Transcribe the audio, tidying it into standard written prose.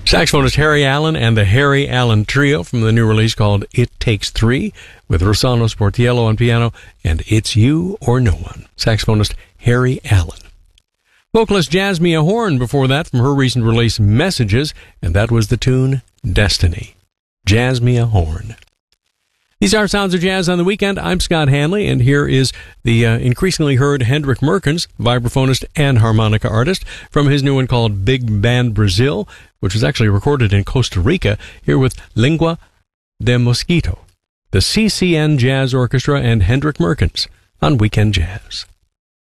Saxophonist Harry Allen and the Harry Allen Trio from the new release called It Takes Three, with Rossano Sportiello on piano and It's You or No One. Saxophonist Harry Allen. Vocalist Jasmia Horn before that from her recent release Messages, and that was the tune Destiny. Jasmia Horn. These are Sounds of Jazz on the Weekend. I'm Scott Hanley, and here is the increasingly heard Hendrik Merkens, vibraphonist and harmonica artist, from his new one called Big Band Brazil, which was actually recorded in Costa Rica, here with Lingua de Mosquito, the CCN Jazz Orchestra, and Hendrik Merkens on Weekend Jazz.